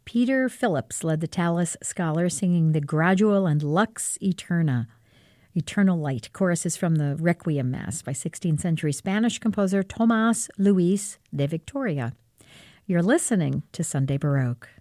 Peter Phillips led the Tallis Scholars, singing the Gradual and Lux Eterna, Eternal Light. Chorus is from the Requiem Mass by 16th century Spanish composer Tomás Luis de Victoria. You're listening to Sunday Baroque.